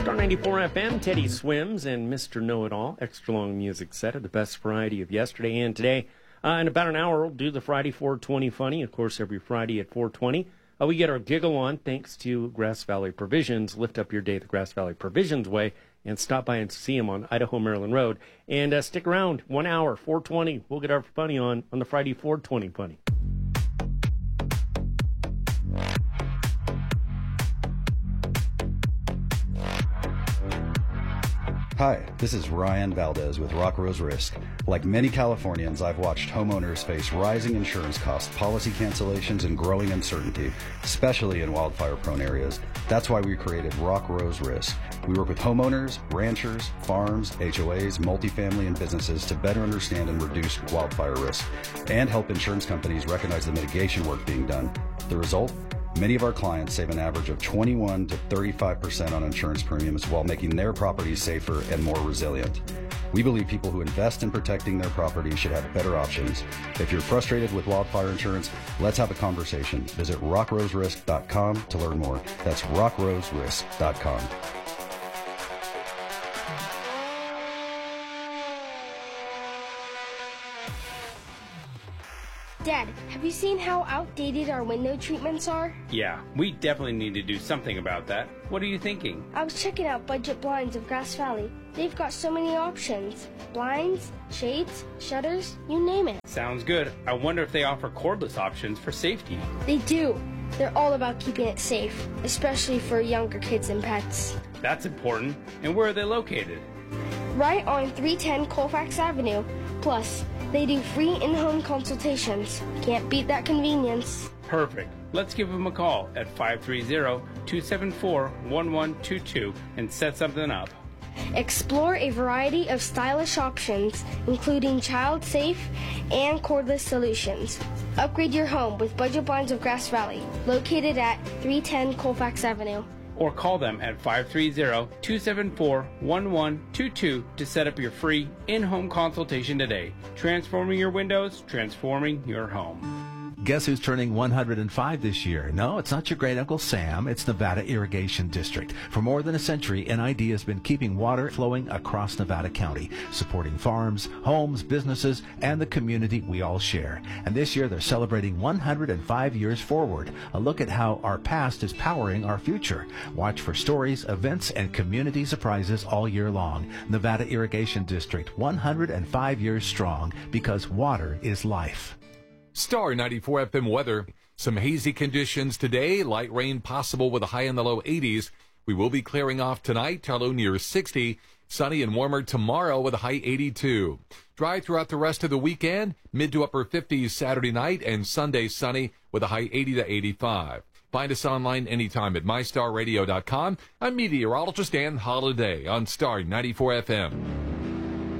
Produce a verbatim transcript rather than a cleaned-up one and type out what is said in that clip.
Star ninety-four F M, Teddy Swims and Mister Know-It-All. Extra long music set of the best variety of yesterday and today. Uh, in about an hour, we'll do the Friday four twenty Funny. Of course, every Friday at four twenty. Uh, we get our giggle on thanks to Grass Valley Provisions. Lift up your day the Grass Valley Provisions way and stop by and see them on Idaho Maryland Road. And uh, stick around, one hour, four twenty. We'll get our funny on on the Friday four twenty Funny. Hi, this is Ryan Valdez with Rock Rose Risk. Like many Californians, I've watched homeowners face rising insurance costs, policy cancellations, and growing uncertainty, especially in wildfire-prone areas. That's why we created Rock Rose Risk. We work with homeowners, ranchers, farms, H O As, multifamily, and businesses to better understand and reduce wildfire risk, and help insurance companies recognize the mitigation work being done. The result? Many of our clients save an average of twenty-one to thirty-five percent on insurance premiums while making their properties safer and more resilient. We believe people who invest in protecting their property should have better options. If you're frustrated with wildfire insurance, let's have a conversation. Visit rock rose risk dot com to learn more. That's rock rose risk dot com. Dad, have you seen how outdated our window treatments are? Yeah, we definitely need to do something about that. What are you thinking? I was checking out Budget Blinds of Grass Valley. They've got so many options. Blinds, shades, shutters, you name it. Sounds good. I wonder if they offer cordless options for safety. They do. They're all about keeping it safe, especially for younger kids and pets. That's important. And where are they located? Right on three ten Colfax Avenue. Plus, they do free in-home consultations. Can't beat that convenience. Perfect. Let's give them a call at five three zero, two seven four, one one two two and set something up. Explore a variety of stylish options, including child-safe and cordless solutions. Upgrade your home with Budget Blinds of Grass Valley, located at three ten Colfax Avenue. Or call them at five three zero, two seven four, one one two two to set up your free in-home consultation today. Transforming your windows, transforming your home. Guess who's turning one hundred five this year? No, it's not your great Uncle Sam. It's Nevada Irrigation District. For more than a century, N I D has been keeping water flowing across Nevada County, supporting farms, homes, businesses, and the community we all share. And this year, they're celebrating one hundred five years forward. A look at how our past is powering our future. Watch for stories, events, and community surprises all year long. Nevada Irrigation District, one hundred five years strong, because water is life. Star ninety-four F M weather. Some hazy conditions today. Light rain possible with a high in the low eighties. We will be clearing off tonight, low near sixty. Sunny and warmer tomorrow with a high eighty-two. Dry throughout the rest of the weekend. Mid to upper fifties Saturday night and Sunday sunny with a high eighty to eighty-five. Find us online anytime at my star radio dot com. I'm meteorologist Dan Holiday on Star ninety-four F M.